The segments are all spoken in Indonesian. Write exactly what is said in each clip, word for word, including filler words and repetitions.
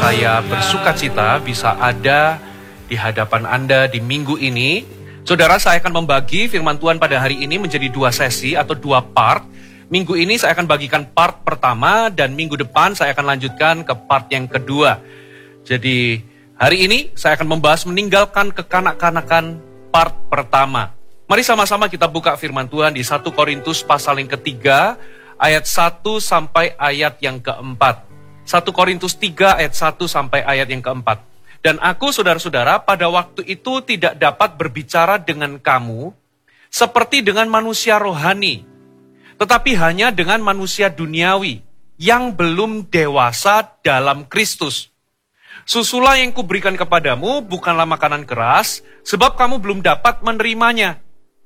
saya bersuka cita bisa ada di hadapan Anda di minggu ini. Saudara, saya akan membagi firman Tuhan pada hari ini menjadi dua sesi atau dua part. Minggu ini saya akan bagikan part pertama dan minggu depan saya akan lanjutkan ke part yang kedua. Jadi hari ini saya akan membahas meninggalkan kekanak-kanakan part pertama. Mari sama-sama kita buka firman Tuhan di satu Korintus pasal yang ketiga ayat satu sampai ayat yang keempat. satu Korintus tiga ayat satu sampai ayat yang keempat. Dan aku, saudara-saudara, pada waktu itu tidak dapat berbicara dengan kamu seperti dengan manusia rohani, tetapi hanya dengan manusia duniawi yang belum dewasa dalam Kristus. Susulah yang kuberikan kepadamu bukanlah makanan keras, sebab kamu belum dapat menerimanya.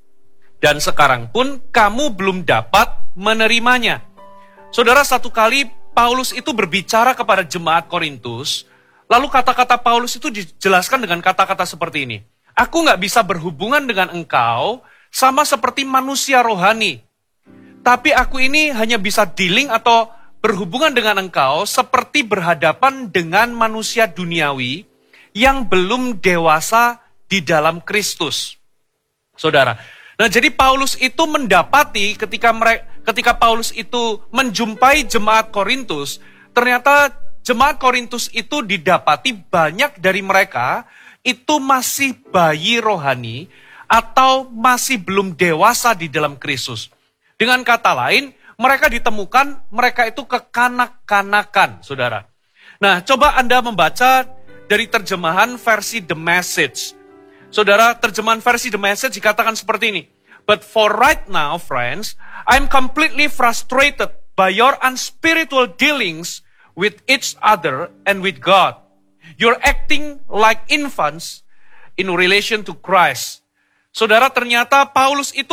Dan sekarang pun kamu belum dapat menerimanya. Saudara, satu kali Paulus itu berbicara kepada jemaat Korintus, lalu kata-kata Paulus itu dijelaskan dengan kata-kata seperti ini. Aku gak bisa berhubungan dengan engkau sama seperti manusia rohani, tapi aku ini hanya bisa dealing atau berhubungan dengan engkau seperti berhadapan dengan manusia duniawi yang belum dewasa di dalam Kristus. Saudara, nah jadi Paulus itu mendapati ketika mereka Ketika Paulus itu menjumpai jemaat Korintus, ternyata jemaat Korintus itu didapati banyak dari mereka itu masih bayi rohani atau masih belum dewasa di dalam Kristus. Dengan kata lain, mereka ditemukan mereka itu kekanak-kanakan, saudara. Nah, coba Anda membaca dari terjemahan versi The Message. Saudara, terjemahan versi The Message dikatakan seperti ini. But for right now, friends, I'm completely frustrated by your unspiritual dealings with each other and with God. You're acting like infants in relation to Christ. Saudara, ternyata Paulus itu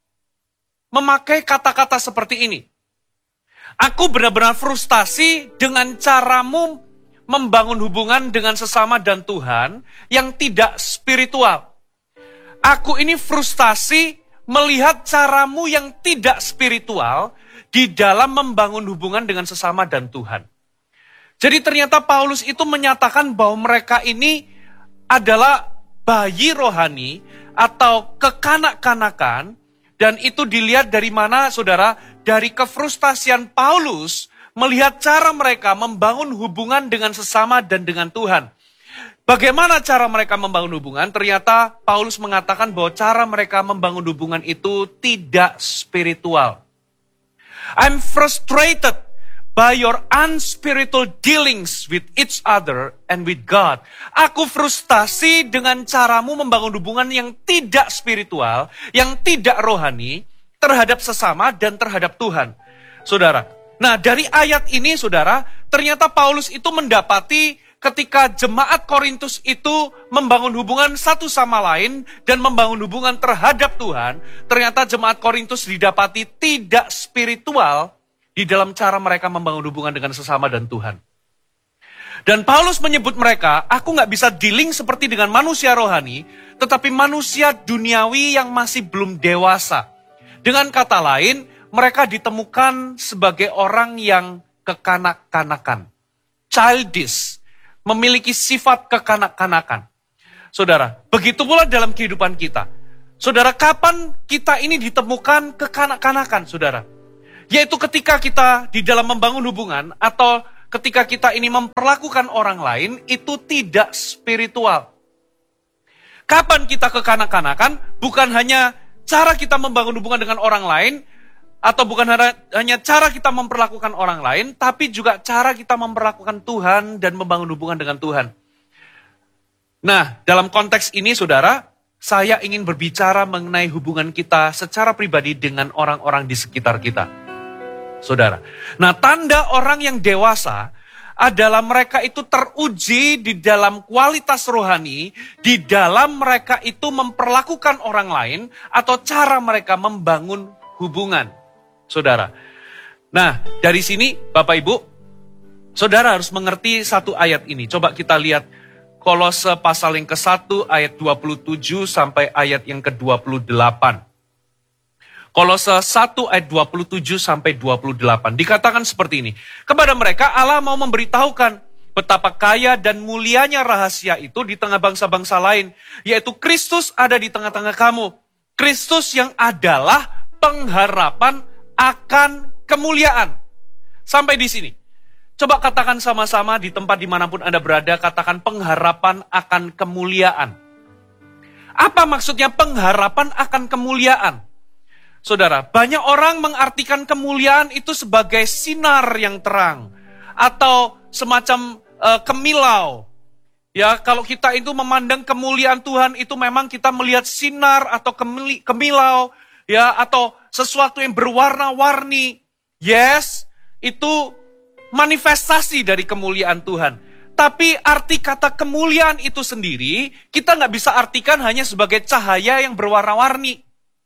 memakai kata-kata seperti ini. Aku benar-benar frustasi dengan caramu membangun hubungan dengan sesama dan Tuhan yang tidak spiritual. Aku ini frustasi melihat caramu yang tidak spiritual di dalam membangun hubungan dengan sesama dan Tuhan. Jadi ternyata Paulus itu menyatakan bahwa mereka ini adalah bayi rohani atau kekanak-kanakan, dan itu dilihat dari mana, saudara? Dari kefrustasian Paulus melihat cara mereka membangun hubungan dengan sesama dan dengan Tuhan. Bagaimana cara mereka membangun hubungan? Ternyata Paulus mengatakan bahwa cara mereka membangun hubungan itu tidak spiritual. I'm frustrated by your unspiritual dealings with each other and with God. Aku frustasi dengan caramu membangun hubungan yang tidak spiritual, yang tidak rohani, terhadap sesama dan terhadap Tuhan. Saudara, nah dari ayat ini, saudara, ternyata Paulus itu mendapati ketika jemaat Korintus itu membangun hubungan satu sama lain dan membangun hubungan terhadap Tuhan, ternyata jemaat Korintus didapati tidak spiritual di dalam cara mereka membangun hubungan dengan sesama dan Tuhan. Dan Paulus menyebut mereka, aku gak bisa dealing seperti dengan manusia rohani, tetapi manusia duniawi yang masih belum dewasa. Dengan kata lain, mereka ditemukan sebagai orang yang kekanak-kanakan, childish, memiliki sifat kekanak-kanakan. Saudara, begitu pula dalam kehidupan kita. Saudara, kapan kita ini ditemukan kekanak-kanakan, saudara? Yaitu ketika kita di dalam membangun hubungan atau ketika kita ini memperlakukan orang lain itu tidak spiritual. Kapan kita kekanak-kanakan? Bukan hanya cara kita membangun hubungan dengan orang lain, atau bukan hanya cara kita memperlakukan orang lain, tapi juga cara kita memperlakukan Tuhan dan membangun hubungan dengan Tuhan. Nah, dalam konteks ini, saudara, saya ingin berbicara mengenai hubungan kita secara pribadi dengan orang-orang di sekitar kita. Saudara, nah tanda orang yang dewasa adalah mereka itu teruji di dalam kualitas rohani, di dalam mereka itu memperlakukan orang lain, atau cara mereka membangun hubungan. Saudara, nah dari sini Bapak Ibu, saudara harus mengerti satu ayat ini. Coba kita lihat Kolose pasal yang ke satu ayat dua puluh tujuh sampai ayat yang ke dua puluh delapan. Kolose satu ayat dua puluh tujuh sampai dua puluh delapan. Dikatakan seperti ini. Kepada mereka Allah mau memberitahukan betapa kaya dan mulianya rahasia itu di tengah bangsa-bangsa lain, yaitu Kristus ada di tengah-tengah kamu. Kristus yang adalah pengharapan akan kemuliaan. Sampai di sini. Coba katakan sama-sama di tempat dimanapun Anda berada, katakan pengharapan akan kemuliaan. Apa maksudnya pengharapan akan kemuliaan? Saudara, banyak orang mengartikan kemuliaan itu sebagai sinar yang terang atau semacam uh, kemilau. Ya, kalau kita itu memandang kemuliaan Tuhan itu memang kita melihat sinar atau kemili, kemilau, ya, atau sesuatu yang berwarna-warni. Yes, itu manifestasi dari kemuliaan Tuhan. Tapi arti kata kemuliaan itu sendiri kita nggak bisa artikan hanya sebagai cahaya yang berwarna-warni.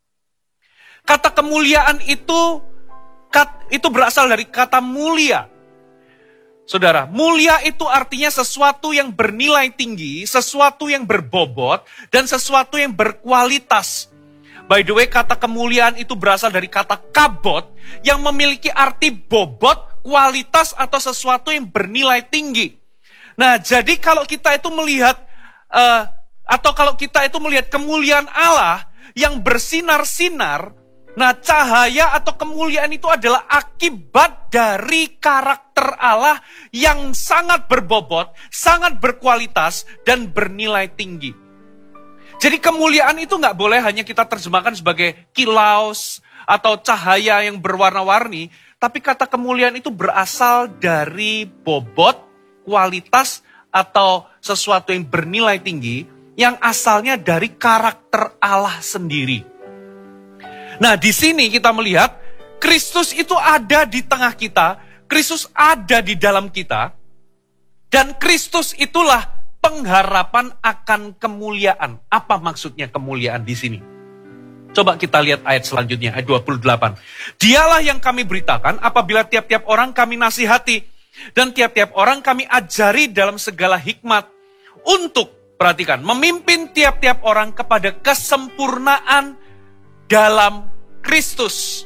Kata kemuliaan itu kat, itu berasal dari kata mulia. Saudara, mulia itu artinya sesuatu yang bernilai tinggi, sesuatu yang berbobot, dan sesuatu yang berkualitas. By the way, kata kemuliaan itu berasal dari kata kabot yang memiliki arti bobot, kualitas, atau sesuatu yang bernilai tinggi. Nah, jadi kalau kita itu melihat, uh, atau kalau kita itu melihat kemuliaan Allah yang bersinar-sinar, nah, cahaya atau kemuliaan itu adalah akibat dari karakter Allah yang sangat berbobot, sangat berkualitas, dan bernilai tinggi. Jadi kemuliaan itu nggak boleh hanya kita terjemahkan sebagai kilau atau cahaya yang berwarna-warni, tapi kata kemuliaan itu berasal dari bobot, kualitas, atau sesuatu yang bernilai tinggi, yang asalnya dari karakter Allah sendiri. Nah, di sini kita melihat Kristus itu ada di tengah kita, Kristus ada di dalam kita, dan Kristus itulah pengharapan akan kemuliaan. Apa maksudnya kemuliaan di sini? Coba kita lihat ayat selanjutnya, ayat dua puluh delapan. Dialah yang kami beritakan apabila tiap-tiap orang kami nasihati, dan tiap-tiap orang kami ajari dalam segala hikmat, untuk, perhatikan, memimpin tiap-tiap orang kepada kesempurnaan dalam Kristus.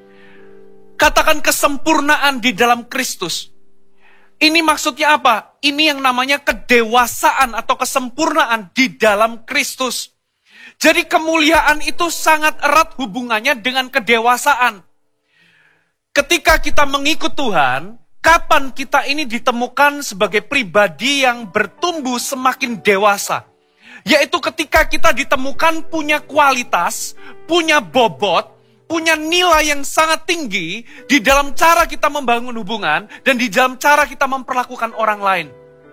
Katakan kesempurnaan di dalam Kristus. Ini maksudnya apa? Ini yang namanya kedewasaan atau kesempurnaan di dalam Kristus. Jadi kemuliaan itu sangat erat hubungannya dengan kedewasaan. Ketika kita mengikut Tuhan, kapan kita ini ditemukan sebagai pribadi yang bertumbuh semakin dewasa? Yaitu ketika kita ditemukan punya kualitas, punya bobot, punya nilai yang sangat tinggi di dalam cara kita membangun hubungan dan di dalam cara kita memperlakukan orang lain.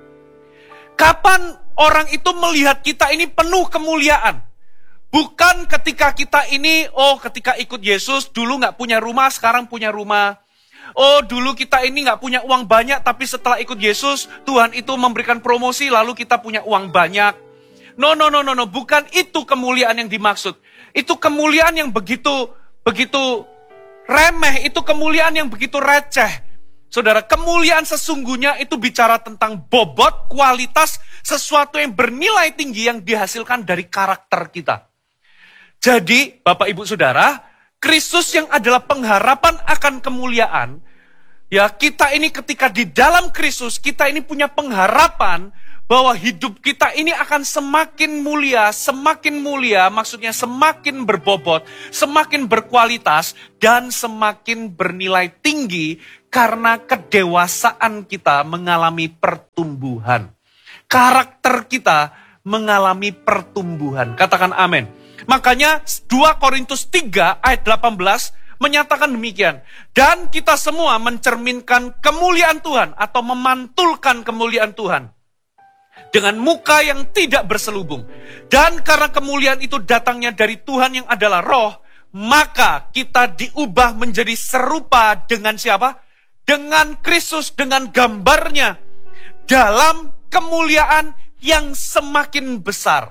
Kapan orang itu melihat kita ini penuh kemuliaan? Bukan ketika kita ini, oh ketika ikut Yesus dulu gak punya rumah, sekarang punya rumah. Oh dulu kita ini gak punya uang banyak, tapi setelah ikut Yesus, Tuhan itu memberikan promosi lalu kita punya uang banyak. No, no, no, no, no, bukan itu kemuliaan yang dimaksud. Itu kemuliaan yang begitu, begitu remeh, itu kemuliaan yang begitu receh. Saudara, kemuliaan sesungguhnya itu bicara tentang bobot, kualitas, sesuatu yang bernilai tinggi yang dihasilkan dari karakter kita. Jadi, Bapak Ibu Saudara, Kristus yang adalah pengharapan akan kemuliaan, ya kita ini ketika di dalam Kristus, kita ini punya pengharapan bahwa hidup kita ini akan semakin mulia, semakin mulia, maksudnya semakin berbobot, semakin berkualitas, dan semakin bernilai tinggi karena kedewasaan kita mengalami pertumbuhan. Karakter kita mengalami pertumbuhan. Katakan amin. Makanya dua Korintus tiga ayat delapan belas menyatakan demikian. Dan kita semua mencerminkan kemuliaan Tuhan atau memantulkan kemuliaan Tuhan dengan muka yang tidak berselubung. Dan karena kemuliaan itu datangnya dari Tuhan yang adalah roh, maka kita diubah menjadi serupa dengan siapa? Dengan Kristus, dengan gambarnya, dalam kemuliaan yang semakin besar.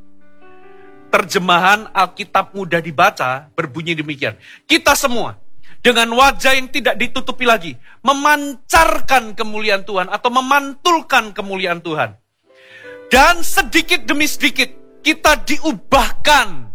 Terjemahan Alkitab mudah dibaca berbunyi demikian. Kita semua dengan wajah yang tidak ditutupi lagi, memancarkan kemuliaan Tuhan atau memantulkan kemuliaan Tuhan. Dan sedikit demi sedikit kita diubahkan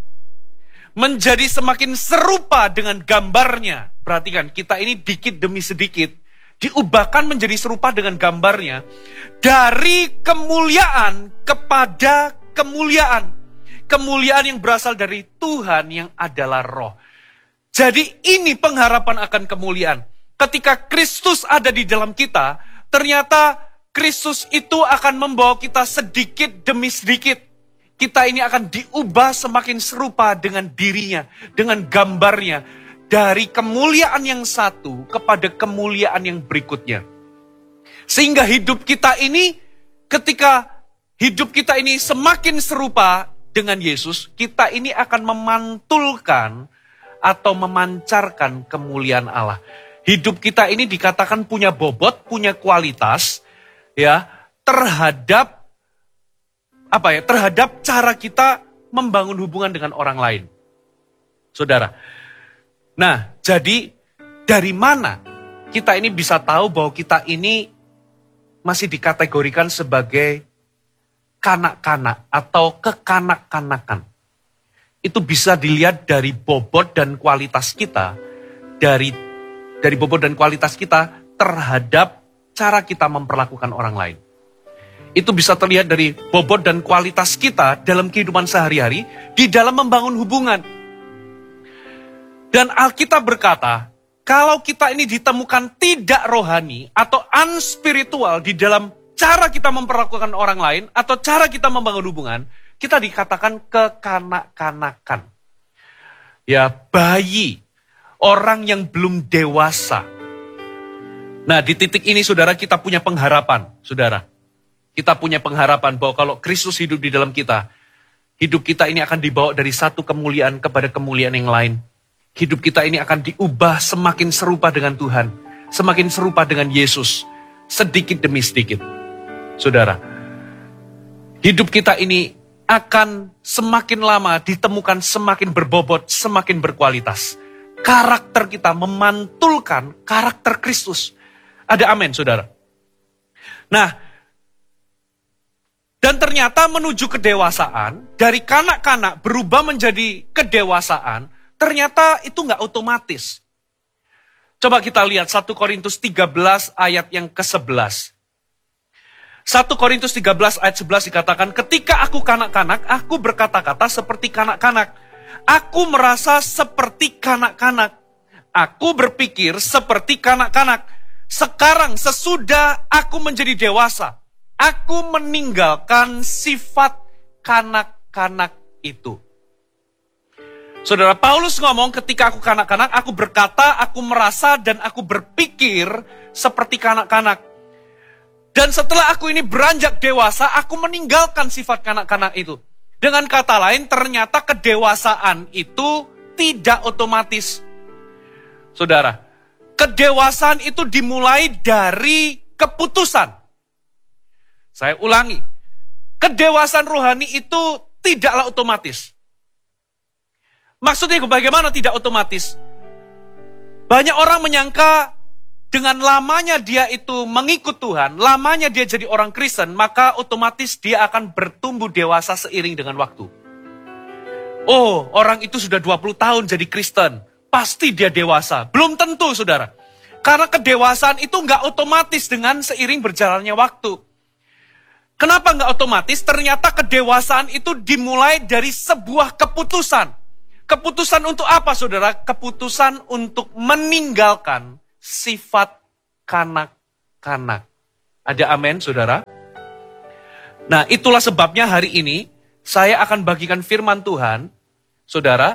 menjadi semakin serupa dengan gambarnya. Perhatikan, kita ini dikit demi sedikit diubahkan menjadi serupa dengan gambarnya, dari kemuliaan kepada kemuliaan. Kemuliaan yang berasal dari Tuhan yang adalah roh. Jadi ini pengharapan akan kemuliaan. Ketika Kristus ada di dalam kita, ternyata Kristus itu akan membawa kita sedikit demi sedikit. Kita ini akan diubah semakin serupa dengan dirinya, dengan gambarnya. Dari kemuliaan yang satu kepada kemuliaan yang berikutnya. Sehingga hidup kita ini, ketika hidup kita ini semakin serupa dengan Yesus, kita ini akan memantulkan atau memancarkan kemuliaan Allah. Hidup kita ini dikatakan punya bobot, punya kualitas, ya, terhadap apa ya? Terhadap cara kita membangun hubungan dengan orang lain. Saudara. Nah, jadi dari mana kita ini bisa tahu bahwa kita ini masih dikategorikan sebagai kanak-kanak atau kekanak-kanakan? Itu bisa dilihat dari bobot dan kualitas kita, dari dari bobot dan kualitas kita terhadap cara kita memperlakukan orang lain. Itu bisa terlihat dari bobot dan kualitas kita dalam kehidupan sehari-hari, di dalam membangun hubungan. Dan Alkitab berkata, kalau kita ini ditemukan tidak rohani atau unspiritual di dalam cara kita memperlakukan orang lain atau cara kita membangun hubungan, kita dikatakan kekanak-kanakan. Ya, bayi, orang yang belum dewasa. Nah, di titik ini saudara, kita punya pengharapan, saudara. Kita punya pengharapan bahwa kalau Kristus hidup di dalam kita, hidup kita ini akan dibawa dari satu kemuliaan kepada kemuliaan yang lain. Hidup kita ini akan diubah semakin serupa dengan Tuhan, semakin serupa dengan Yesus, sedikit demi sedikit. Saudara, hidup kita ini akan semakin lama ditemukan semakin berbobot, semakin berkualitas. Karakter kita memantulkan karakter Kristus. Ada amin, saudara. Nah, dan ternyata menuju kedewasaan, dari kanak-kanak berubah menjadi kedewasaan, ternyata itu nggak otomatis. Coba kita lihat satu Korintus tiga belas ayat yang ke sebelas. satu Korintus tiga belas ayat sebelas dikatakan, ketika aku kanak-kanak, aku berkata-kata seperti kanak-kanak. Aku merasa seperti kanak-kanak. Aku berpikir seperti kanak-kanak. Sekarang sesudah aku menjadi dewasa, aku meninggalkan sifat kanak-kanak itu. Saudara, Paulus ngomong ketika aku kanak-kanak, aku berkata, aku merasa, dan aku berpikir seperti kanak-kanak. Dan setelah aku ini beranjak dewasa, aku meninggalkan sifat kanak-kanak itu. Dengan kata lain, ternyata kedewasaan itu tidak otomatis. Saudara, kedewasaan itu dimulai dari keputusan. Saya ulangi, kedewasaan rohani itu tidaklah otomatis. Maksudnya bagaimana tidak otomatis? Banyak orang menyangka dengan lamanya dia itu mengikut Tuhan, lamanya dia jadi orang Kristen, maka otomatis dia akan bertumbuh dewasa seiring dengan waktu. Oh, orang itu sudah dua puluh tahun jadi Kristen, pasti dia dewasa. Belum tentu, saudara. Karena kedewasaan itu nggak otomatis dengan seiring berjalannya waktu. Kenapa nggak otomatis? Ternyata kedewasaan itu dimulai dari sebuah keputusan. Keputusan untuk apa, saudara? Keputusan untuk meninggalkan sifat kanak-kanak. Ada amin, saudara? Nah, itulah sebabnya hari ini saya akan bagikan firman Tuhan, saudara,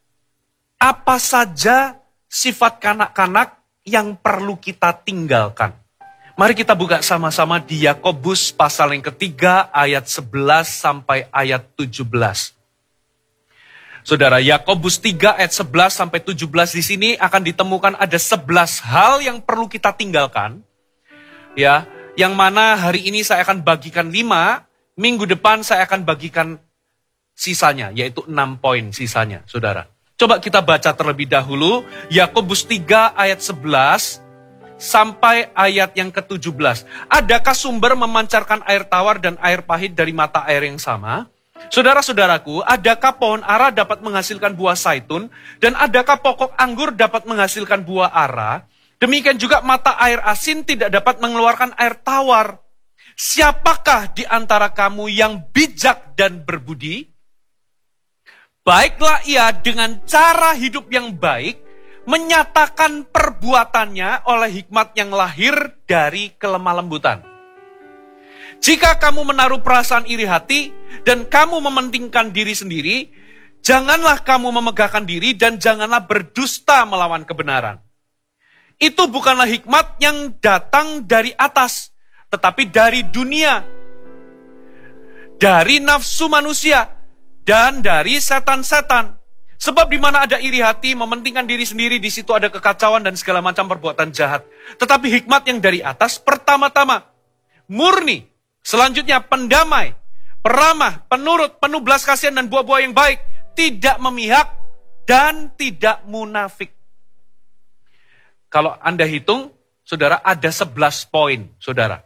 apa saja sifat kanak-kanak yang perlu kita tinggalkan. Mari kita buka sama-sama di Yakobus pasal yang ketiga ayat sebelas sampai ayat tujuh belas. Saudara, Yakobus tiga ayat sebelas sampai tujuh belas di sini akan ditemukan ada sebelas hal yang perlu kita tinggalkan. Ya, yang mana hari ini saya akan bagikan lima, minggu depan saya akan bagikan sisanya, yaitu enam poin sisanya, saudara. Coba kita baca terlebih dahulu, Yakobus tiga ayat sebelas sampai ayat yang ke tujuh belas. Adakah sumber memancarkan air tawar dan air pahit dari mata air yang sama? Saudara-saudaraku, adakah pohon ara dapat menghasilkan buah zaitun, dan adakah pokok anggur dapat menghasilkan buah ara? Demikian juga mata air asin tidak dapat mengeluarkan air tawar. Siapakah di antara kamu yang bijak dan berbudi? Baiklah ia dengan cara hidup yang baik, menyatakan perbuatannya oleh hikmat yang lahir dari kelemah lembutan. Jika kamu menaruh perasaan iri hati dan kamu mementingkan diri sendiri, janganlah kamu memegahkan diri dan janganlah berdusta melawan kebenaran. Itu bukanlah hikmat yang datang dari atas, tetapi dari dunia, dari nafsu manusia, dan dari setan-setan. Sebab di mana ada iri hati, mementingkan diri sendiri, di situ ada kekacauan dan segala macam perbuatan jahat. Tetapi hikmat yang dari atas, pertama-tama, murni, selanjutnya pendamai, peramah, penurut, penuh belas kasihan dan buah-buah yang baik, tidak memihak, dan tidak munafik. Kalau Anda hitung, saudara, ada sebelas poin, saudara.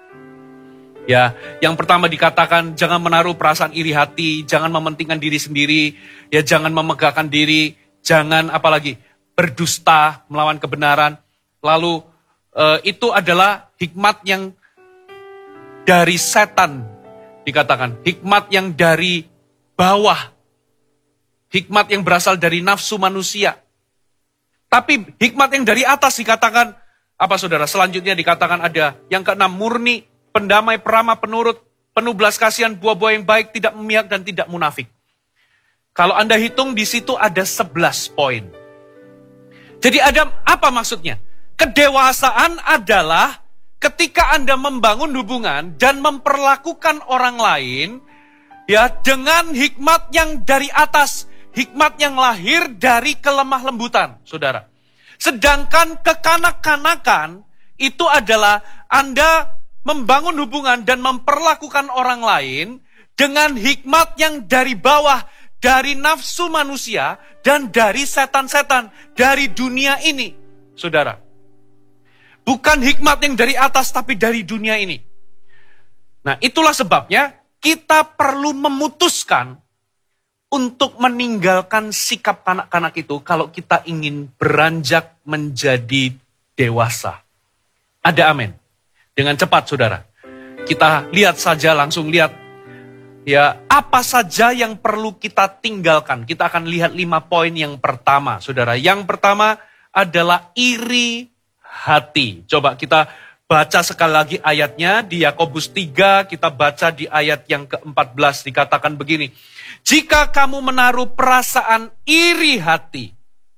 Ya, yang pertama dikatakan jangan menaruh perasaan iri hati, jangan mementingkan diri sendiri, ya jangan memegahkan diri, jangan apalagi berdusta melawan kebenaran. Lalu eh, itu adalah hikmat yang dari setan, dikatakan hikmat yang dari bawah, hikmat yang berasal dari nafsu manusia. Tapi hikmat yang dari atas dikatakan, apa saudara? Selanjutnya dikatakan ada yang keenam, murni, pendamai, peramah, penurut, penuh belas kasihan, buah-buah yang baik, tidak memihak dan tidak munafik. Kalau Anda hitung di situ ada sebelas poin. Jadi ada apa maksudnya? Kedewasaan adalah ketika Anda membangun hubungan dan memperlakukan orang lain ya dengan hikmat yang dari atas. Hikmat yang lahir dari kelemah lembutan, saudara. Sedangkan kekanak-kanakan itu adalah Anda membangun hubungan dan memperlakukan orang lain dengan hikmat yang dari bawah, dari nafsu manusia dan dari setan-setan, dari dunia ini, saudara. Bukan hikmat yang dari atas tapi dari dunia ini. Nah, itulah sebabnya kita perlu memutuskan untuk meninggalkan sikap kanak-kanak itu kalau kita ingin beranjak menjadi dewasa. Ada amin. Dengan cepat, saudara. Kita lihat saja, langsung lihat. Ya, apa saja yang perlu kita tinggalkan. Kita akan lihat lima poin yang pertama, saudara. Yang pertama adalah iri hati. Coba kita baca sekali lagi ayatnya di Yakobus tiga, kita baca di ayat yang keempat belas, dikatakan begini. Jika kamu menaruh perasaan iri hati.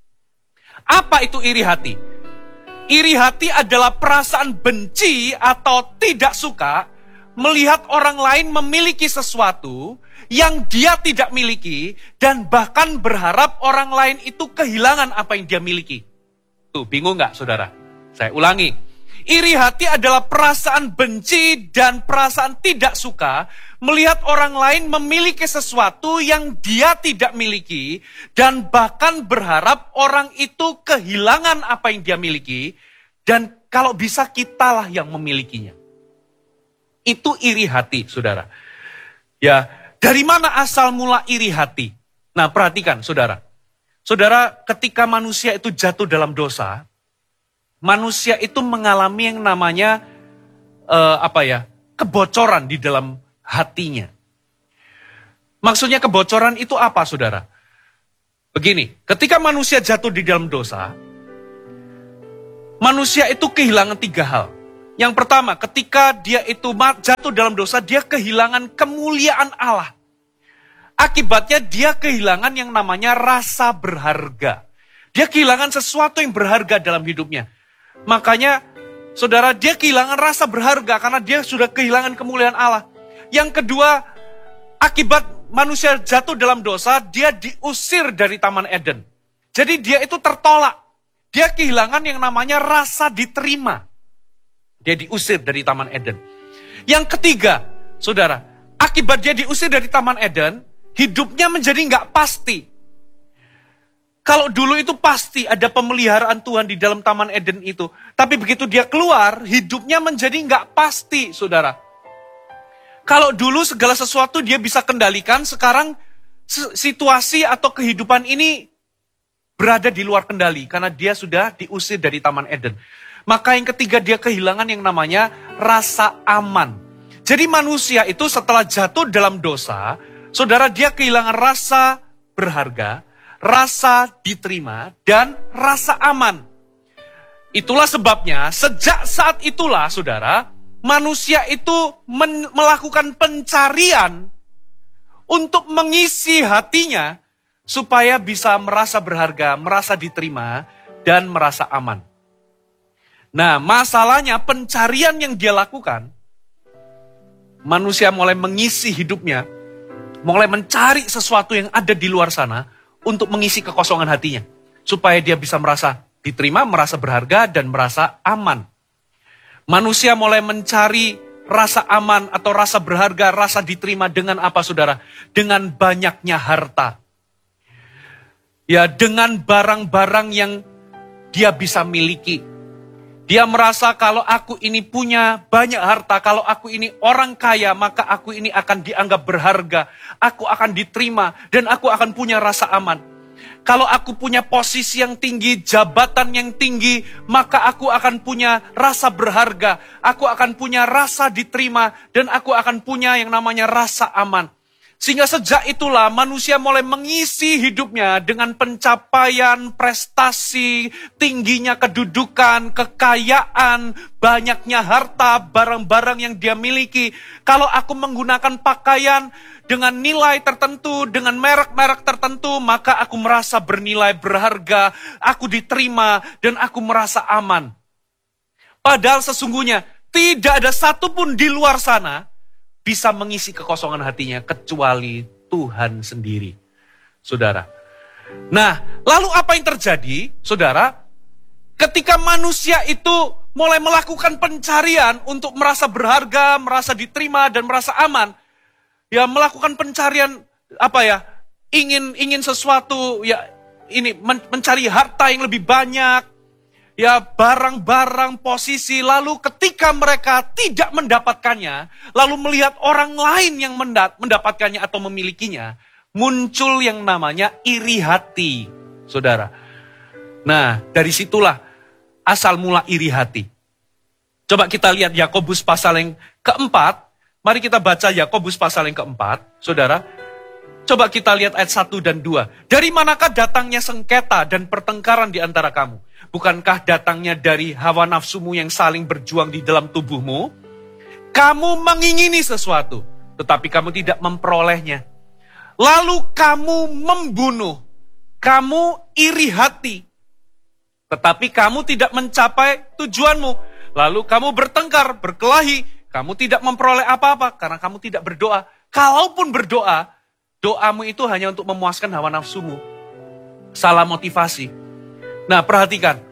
Apa itu iri hati? Iri hati adalah perasaan benci atau tidak suka melihat orang lain memiliki sesuatu yang dia tidak miliki dan bahkan berharap orang lain itu kehilangan apa yang dia miliki. Tuh, bingung nggak, saudara? Saya ulangi. Iri hati adalah perasaan benci dan perasaan tidak suka melihat orang lain memiliki sesuatu yang dia tidak miliki dan bahkan berharap orang itu kehilangan apa yang dia miliki dan kalau bisa kitalah yang memilikinya. Itu iri hati, saudara. Ya, dari mana asal mula iri hati? Nah, perhatikan, saudara. Saudara, ketika manusia itu jatuh dalam dosa, manusia itu mengalami yang namanya uh, apa ya, kebocoran di dalam hatinya. Maksudnya kebocoran itu apa, saudara? Begini, ketika manusia jatuh di dalam dosa, manusia itu kehilangan tiga hal. Yang pertama, ketika dia itu jatuh dalam dosa, dia kehilangan kemuliaan Allah. Akibatnya dia kehilangan yang namanya rasa berharga. Dia kehilangan sesuatu yang berharga dalam hidupnya. Makanya, saudara, dia kehilangan rasa berharga karena dia sudah kehilangan kemuliaan Allah. Yang kedua, akibat manusia jatuh dalam dosa, dia diusir dari Taman Eden. Jadi dia itu tertolak. Dia kehilangan yang namanya rasa diterima. Dia diusir dari Taman Eden. Yang ketiga, saudara, akibat dia diusir dari Taman Eden, hidupnya menjadi nggak pasti. Kalau dulu itu pasti ada pemeliharaan Tuhan di dalam Taman Eden itu. Tapi begitu dia keluar, hidupnya menjadi nggak pasti, saudara. Kalau dulu segala sesuatu dia bisa kendalikan, sekarang situasi atau kehidupan ini berada di luar kendali karena dia sudah diusir dari Taman Eden. Maka yang ketiga dia kehilangan yang namanya rasa aman. Jadi manusia itu setelah jatuh dalam dosa, saudara dia kehilangan rasa berharga, rasa diterima, dan rasa aman. Itulah sebabnya sejak saat itulah saudara, manusia itu men- melakukan pencarian untuk mengisi hatinya supaya bisa merasa berharga, merasa diterima, dan merasa aman. Nah, masalahnya pencarian yang dia lakukan, manusia mulai mengisi hidupnya, mulai mencari sesuatu yang ada di luar sana untuk mengisi kekosongan hatinya. Supaya dia bisa merasa diterima, merasa berharga, dan merasa aman. Manusia mulai mencari rasa aman atau rasa berharga, rasa diterima dengan apa saudara? Dengan banyaknya harta. Ya, dengan barang-barang yang dia bisa miliki. Dia merasa kalau aku ini punya banyak harta, kalau aku ini orang kaya, maka aku ini akan dianggap berharga. Aku akan diterima dan aku akan punya rasa aman. Kalau aku punya posisi yang tinggi, jabatan yang tinggi, maka aku akan punya rasa berharga. Aku akan punya rasa diterima dan aku akan punya yang namanya rasa aman. Sehingga sejak itulah manusia mulai mengisi hidupnya dengan pencapaian, prestasi, tingginya kedudukan, kekayaan, banyaknya harta, barang-barang yang dia miliki. Kalau aku menggunakan pakaian dengan nilai tertentu, dengan merek-merek tertentu, maka aku merasa bernilai berharga, aku diterima, dan aku merasa aman. Padahal sesungguhnya tidak ada satupun di luar sana bisa mengisi kekosongan hatinya kecuali Tuhan sendiri. Saudara. Nah, lalu apa yang terjadi, saudara? Ketika manusia itu mulai melakukan pencarian untuk merasa berharga, merasa diterima, dan merasa aman, ya melakukan pencarian apa ya? Ingin ingin sesuatu ya ini men, mencari harta yang lebih banyak, ya barang-barang posisi. Lalu ketika mereka tidak mendapatkannya, lalu melihat orang lain yang mendapatkannya atau memilikinya, muncul yang namanya iri hati, saudara. Nah, dari situlah asal mula iri hati. Coba kita lihat Yakobus pasal yang keempat. Mari kita baca Yakobus pasal yang keempat, saudara. Coba kita lihat ayat satu dan dua. Dari manakah datangnya sengketa dan pertengkaran di antara kamu? Bukankah datangnya dari hawa nafsumu yang saling berjuang di dalam tubuhmu? Kamu mengingini sesuatu, tetapi kamu tidak memperolehnya. Lalu kamu membunuh, kamu iri hati, tetapi kamu tidak mencapai tujuanmu. Lalu kamu bertengkar, berkelahi, kamu tidak memperoleh apa-apa karena kamu tidak berdoa. Kalaupun berdoa, doamu itu hanya untuk memuaskan hawa nafsumu. Salah motivasi. Nah, perhatikan.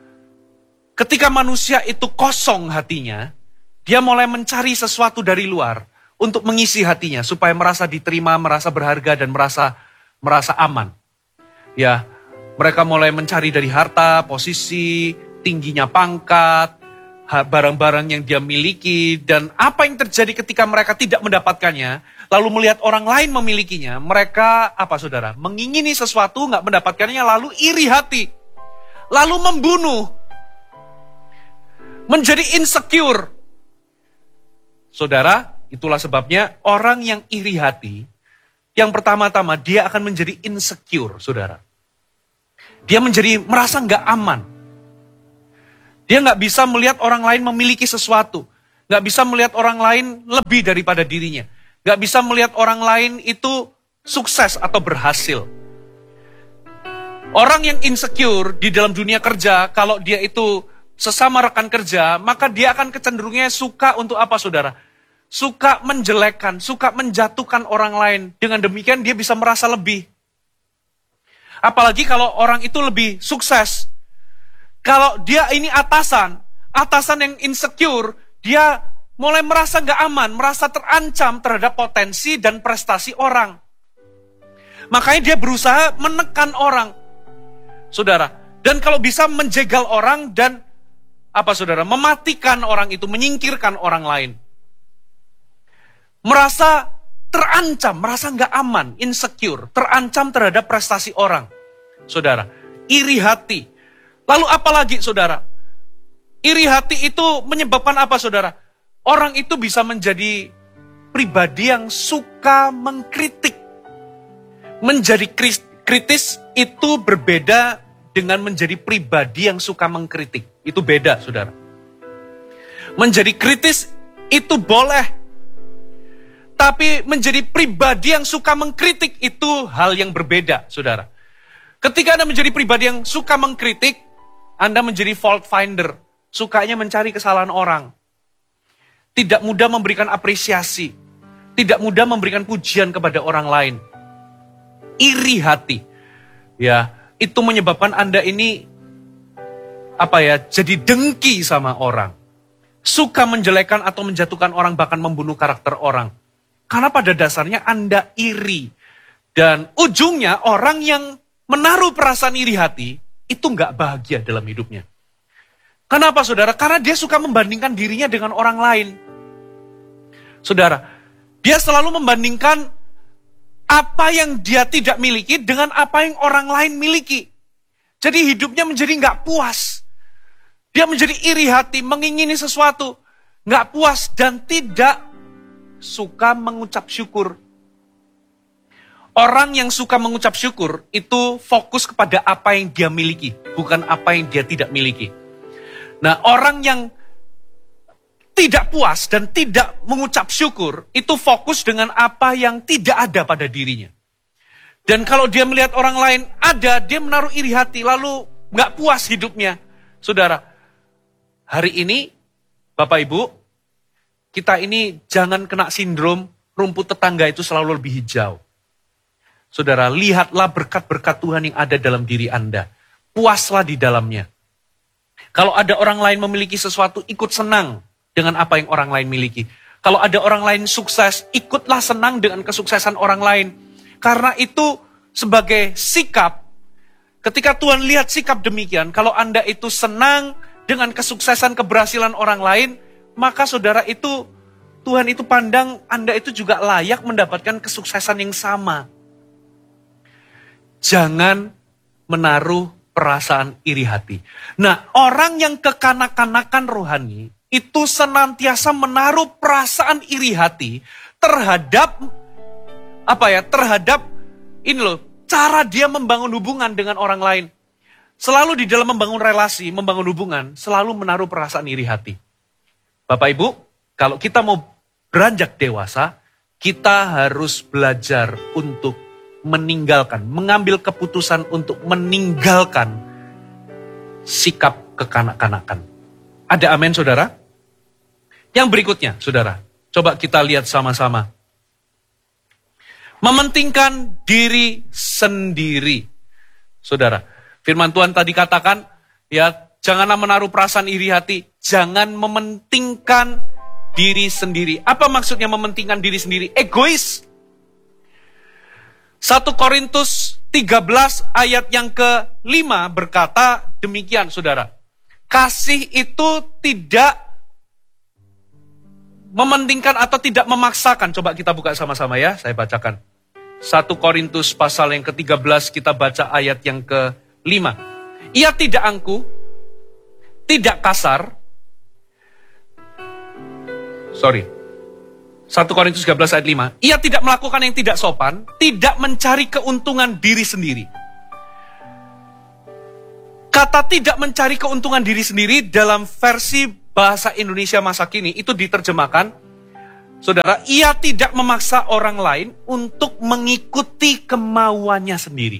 Ketika manusia itu kosong hatinya, dia mulai mencari sesuatu dari luar untuk mengisi hatinya supaya merasa diterima, merasa berharga, dan merasa merasa aman. Ya, mereka mulai mencari dari harta, posisi, tingginya pangkat, barang-barang yang dia miliki, dan apa yang terjadi ketika mereka tidak mendapatkannya, lalu melihat orang lain memilikinya, mereka apa saudara? Mengingini sesuatu, nggak mendapatkannya, lalu iri hati. Lalu membunuh. Menjadi insecure. Saudara, itulah sebabnya orang yang iri hati, yang pertama-tama dia akan menjadi insecure, saudara. Dia menjadi merasa nggak aman. Dia nggak bisa melihat orang lain memiliki sesuatu. Nggak bisa melihat orang lain lebih daripada dirinya. Nggak bisa melihat orang lain itu sukses atau berhasil. Orang yang insecure di dalam dunia kerja, kalau dia itu sesama rekan kerja, maka dia akan kecenderungannya suka untuk apa saudara? Suka menjelekkan, suka menjatuhkan orang lain. Dengan demikian dia bisa merasa lebih. Apalagi kalau orang itu lebih sukses. Kalau dia ini atasan, atasan yang insecure, dia mulai merasa gak aman, merasa terancam terhadap potensi dan prestasi orang. Makanya dia berusaha menekan orang. Saudara, dan kalau bisa menjegal orang dan apa saudara, mematikan orang itu, menyingkirkan orang lain. Merasa terancam, merasa nggak aman, insecure, terancam terhadap prestasi orang. Saudara, iri hati. Lalu apa lagi saudara? Iri hati itu menyebabkan apa saudara? Orang itu bisa menjadi pribadi yang suka mengkritik. Menjadi kritis itu berbeda dengan menjadi pribadi yang suka mengkritik. Itu beda saudara. Menjadi kritis itu boleh. Tapi menjadi pribadi yang suka mengkritik itu hal yang berbeda saudara. Ketika Anda menjadi pribadi yang suka mengkritik, Anda menjadi fault finder. Sukanya mencari kesalahan orang. Tidak mudah memberikan apresiasi. Tidak mudah memberikan pujian kepada orang lain. Iri hati. Ya, itu menyebabkan Anda ini apa ya, jadi dengki sama orang. Suka menjelekan atau menjatuhkan orang, bahkan membunuh karakter orang. Karena pada dasarnya Anda iri. Dan ujungnya orang yang menaruh perasaan iri hati, itu nggak bahagia dalam hidupnya. Kenapa saudara? Karena dia suka membandingkan dirinya dengan orang lain. Saudara, dia selalu membandingkan apa yang dia tidak miliki dengan apa yang orang lain miliki. Jadi hidupnya menjadi nggak puas. Dia menjadi iri hati, mengingini sesuatu. Nggak puas dan tidak suka mengucap syukur. Orang yang suka mengucap syukur itu fokus kepada apa yang dia miliki, bukan apa yang dia tidak miliki. Nah, orang yang tidak puas dan tidak mengucap syukur, itu fokus dengan apa yang tidak ada pada dirinya. Dan kalau dia melihat orang lain ada, dia menaruh iri hati, lalu gak puas hidupnya. Saudara, hari ini, Bapak Ibu, kita ini jangan kena sindrom rumput tetangga itu selalu lebih hijau. Saudara, lihatlah berkat-berkat Tuhan yang ada dalam diri Anda. Puaslah di dalamnya. Kalau ada orang lain memiliki sesuatu, ikut senang dengan apa yang orang lain miliki. Kalau ada orang lain sukses, ikutlah senang dengan kesuksesan orang lain. Karena itu sebagai sikap, ketika Tuhan lihat sikap demikian, kalau Anda itu senang dengan kesuksesan keberhasilan orang lain, maka saudara itu, Tuhan itu pandang Anda itu juga layak mendapatkan kesuksesan yang sama. Jangan menaruh perasaan iri hati. Nah, orang yang kekanak-kanakan rohani itu senantiasa menaruh perasaan iri hati terhadap apa ya? Terhadap ini loh, cara dia membangun hubungan dengan orang lain. Selalu di dalam membangun relasi, membangun hubungan, selalu menaruh perasaan iri hati. Bapak Ibu, kalau kita mau beranjak dewasa, kita harus belajar untuk meninggalkan, mengambil keputusan untuk meninggalkan sikap kekanak-kanakan. Ada amin saudara? Yang berikutnya saudara, coba kita lihat sama-sama. Mementingkan diri sendiri. Saudara, firman Tuhan tadi katakan, ya janganlah menaruh perasaan iri hati, jangan mementingkan diri sendiri. Apa maksudnya mementingkan diri sendiri? Egois. satu Korintus tiga belas ayat yang kelima berkata demikian saudara. Kasih itu tidak mementingkan atau tidak memaksakan. Coba kita buka sama-sama ya, saya bacakan. satu Korintus pasal yang ke tiga belas kita baca ayat yang kelima. Ia tidak angkuh, tidak kasar. Sorry. satu Korintus tiga belas ayat lima. Ia tidak melakukan yang tidak sopan, tidak mencari keuntungan diri sendiri. Kata tidak mencari keuntungan diri sendiri dalam versi bahasa Indonesia masa kini itu diterjemahkan, saudara, ia tidak memaksa orang lain untuk mengikuti kemauannya sendiri.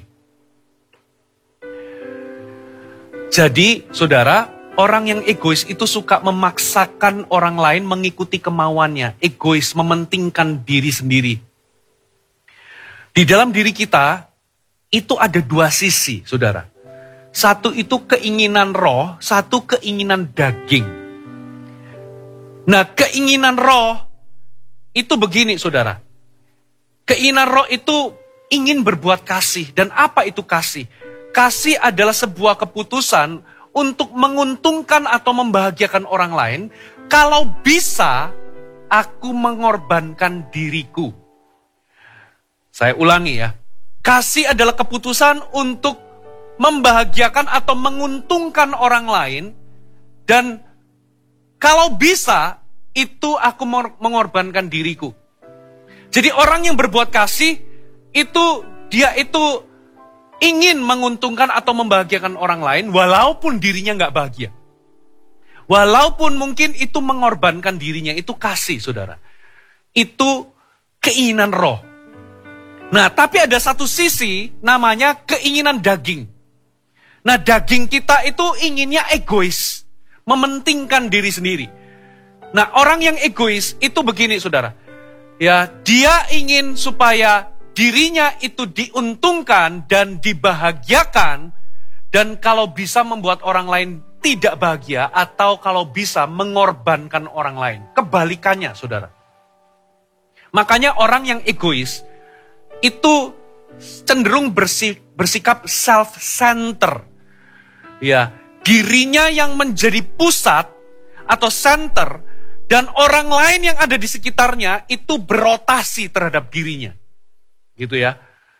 Jadi, saudara, orang yang egois itu suka memaksakan orang lain mengikuti kemauannya. Egois, mementingkan diri sendiri. Di dalam diri kita, itu ada dua sisi, saudara. Satu itu keinginan roh, satu keinginan daging. Nah, keinginan roh itu begini, saudara. Keinginan roh itu ingin berbuat kasih. Dan apa itu kasih? Kasih adalah sebuah keputusan untuk menguntungkan atau membahagiakan orang lain, kalau bisa, aku mengorbankan diriku. Saya ulangi ya. Kasih adalah keputusan untuk membahagiakan atau menguntungkan orang lain, dan kalau bisa, itu aku mengorbankan diriku. Jadi orang yang berbuat kasih, itu dia itu ingin menguntungkan atau membahagiakan orang lain, walaupun dirinya nggak bahagia. Walaupun mungkin itu mengorbankan dirinya, itu kasih, saudara. Itu keinginan roh. Nah, tapi ada satu sisi namanya keinginan daging. Nah, daging kita itu inginnya egois, mementingkan diri sendiri. Nah, orang yang egois itu begini, saudara. Ya, dia ingin supaya dirinya itu diuntungkan dan dibahagiakan, dan kalau bisa membuat orang lain tidak bahagia, atau kalau bisa mengorbankan orang lain. Kebalikannya, saudara. Makanya orang yang egois itu cenderung bersik, bersikap self-center. Ya, dirinya yang menjadi pusat atau center, dan orang lain yang ada di sekitarnya itu berotasi terhadap dirinya. Gitu ya.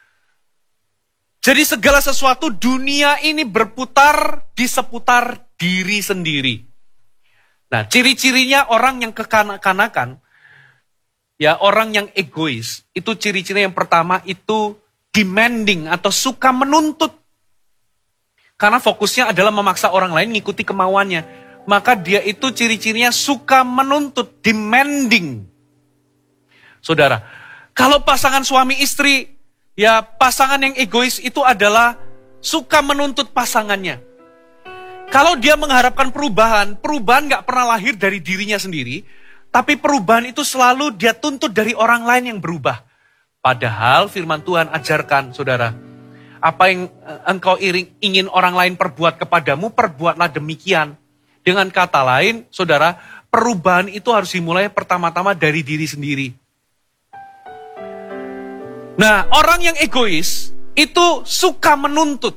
Jadi segala sesuatu dunia ini berputar di seputar diri sendiri. Nah, ciri-cirinya orang yang kekanak-kanakan, ya orang yang egois, itu ciri-ciri yang pertama itu demanding atau suka menuntut. Karena fokusnya adalah memaksa orang lain mengikuti kemauannya. Maka dia itu ciri-cirinya suka menuntut, demanding. Saudara, kalau pasangan suami istri, ya pasangan yang egois itu adalah suka menuntut pasangannya. Kalau dia mengharapkan perubahan, perubahan gak pernah lahir dari dirinya sendiri, tapi perubahan itu selalu dia tuntut dari orang lain yang berubah. Padahal firman Tuhan ajarkan, saudara, apa yang engkau ingin orang lain perbuat kepadamu, perbuatlah demikian. Dengan kata lain, saudara, perubahan itu harus dimulai pertama-tama dari diri sendiri. Nah, orang yang egois itu suka menuntut.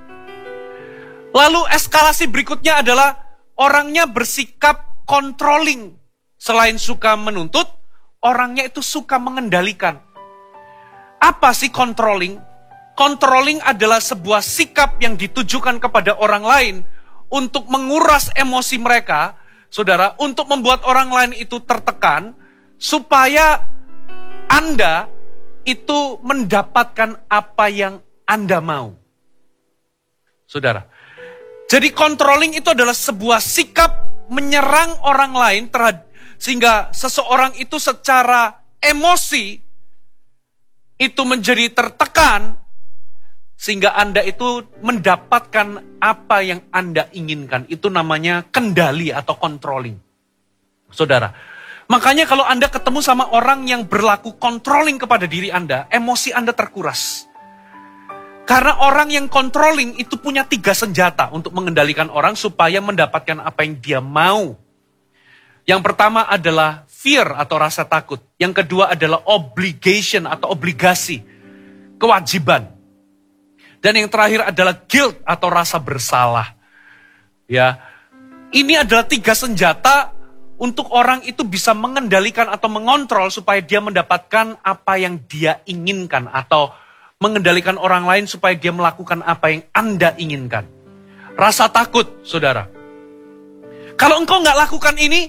Lalu eskalasi berikutnya adalah orangnya bersikap controlling. Selain suka menuntut, orangnya itu suka mengendalikan. Apa sih controlling? Controlling adalah sebuah sikap yang ditujukan kepada orang lain untuk menguras emosi mereka, saudara, untuk membuat orang lain itu tertekan, supaya Anda itu mendapatkan apa yang Anda mau. Saudara, jadi controlling itu adalah sebuah sikap menyerang orang lain terhadap, sehingga seseorang itu secara emosi itu menjadi tertekan, sehingga Anda itu mendapatkan apa yang Anda inginkan. Itu namanya kendali atau controlling. Saudara, makanya kalau Anda ketemu sama orang yang berlaku controlling kepada diri Anda, emosi Anda terkuras. Karena orang yang controlling itu punya tiga senjata untuk mengendalikan orang supaya mendapatkan apa yang dia mau. Yang pertama adalah fear atau rasa takut. Yang kedua adalah obligation atau obligasi, kewajiban. Dan yang terakhir adalah guilt atau rasa bersalah. Ya, ini adalah tiga senjata untuk orang itu bisa mengendalikan atau mengontrol supaya dia mendapatkan apa yang dia inginkan, atau mengendalikan orang lain supaya dia melakukan apa yang Anda inginkan. Rasa takut, saudara. Kalau engkau nggak lakukan ini,